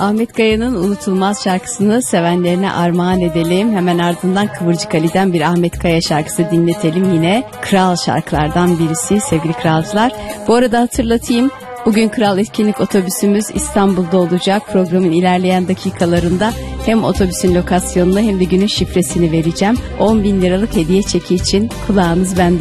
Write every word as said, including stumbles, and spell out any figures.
Ahmet Kaya'nın unutulmaz şarkısını sevenlerine armağan edelim. Hemen ardından Kıvırcık Ali'den bir Ahmet Kaya şarkısı dinletelim yine. Kral şarkılardan birisi sevgili kralcılar. Bu arada hatırlatayım. Bugün Kral Etkinlik otobüsümüz İstanbul'da olacak. Programın ilerleyen dakikalarında hem otobüsün lokasyonunu hem de günün şifresini vereceğim. on bin liralık hediye çeki için kulağınız bende